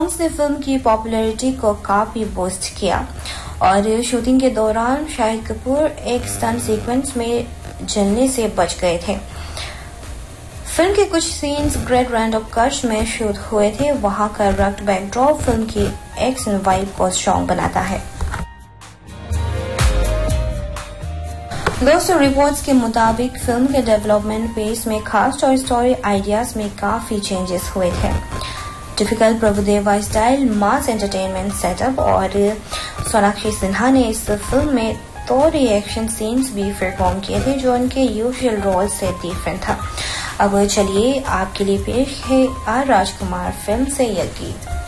ने फिल्म की पॉपुलैरिटी को काफी बूस्ट किया और शूटिंग के दौरान शाहिद कपूर एक स्टंट सीक्वेंस में जलने से बच गए थे। फिल्म के कुछ सीन्स ग्रेट रैंडम कश में शूट हुए थे। वहां का रक्त बैकड्रॉप फिल्म की एक्शन वाइब को स्ट्रॉन्ग बनाता है। दोस्तों, रिपोर्ट्स के मुताबिक फिल्म के डेवलपमेंट फेज में खास और स्टोरी आइडियाज में काफी चेंजेस हुए थे। टिपिकल प्रभुदेवा स्टाइल मास एंटरटेनमेंट सेटअप और सोनाक्षी सिन्हा ने इस फिल्म में तो रिएक्शन सीन्स भी परफॉर्म किए थे जो उनके यूजुअल रोल से डिफरेंट था। अब चलिए आपके लिए पेश है आर राजकुमार फिल्म से यह गीत।